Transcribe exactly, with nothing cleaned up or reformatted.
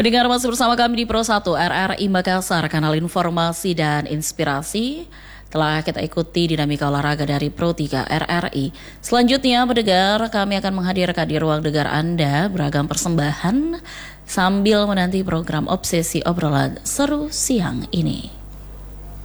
Pendengar masih bersama kami di Pro satu R R I Makassar, kanal informasi dan inspirasi. Telah kita ikuti dinamika olahraga dari Pro tiga R R I. Selanjutnya pendengar, kami akan menghadirkan di ruang dengar Anda beragam persembahan sambil menanti program Obsesi Obrolan Seru siang ini.